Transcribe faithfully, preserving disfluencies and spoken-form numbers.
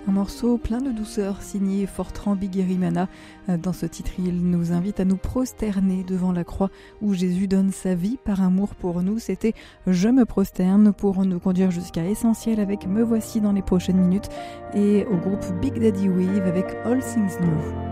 Un morceau plein de douceur signé Fortran Biguerimana. Dans ce titre, il nous invite à nous prosterner devant la croix où Jésus donne sa vie par amour pour nous. C'était Je me prosterne pour nous conduire jusqu'à Essentiel avec Me voici dans les prochaines minutes et au groupe Big Daddy Wave avec All Things New.